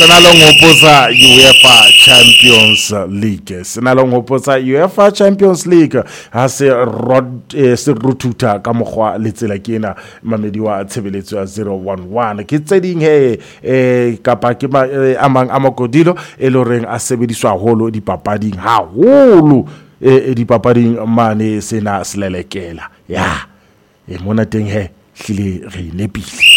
Senalongoposa UEFA Champions League. Senalongoposa UEFA Champions League ha se rututa ka mokgwa le tsela ke ena mamedi wa tshebeletso ya 011 ke tseding kapa ke amang amakodilo e loreng a sebediswa holo dipapading haholo dipapading mane sena selelekela ya mona teng hlile re nepile.